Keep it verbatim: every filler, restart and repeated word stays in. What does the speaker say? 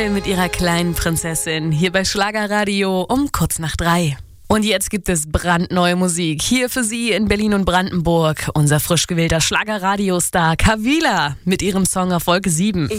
Nicole mit ihrer kleinen Prinzessin hier bei Schlagerradio um kurz nach drei. Und jetzt gibt es brandneue Musik hier für Sie in Berlin und Brandenburg. Unser frisch gewählter Schlagerradiostar Kavila mit ihrem Song auf Wolke sieben.